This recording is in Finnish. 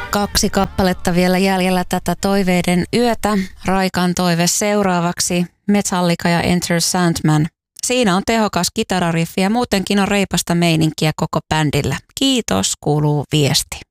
2 kappaletta vielä jäljellä tätä toiveiden yötä. Raikan toive seuraavaksi Metallica ja Enter Sandman. Siinä on tehokas kitarariffi ja muutenkin on reipasta meininkiä koko bändillä. Kiitos, kuuluu viesti.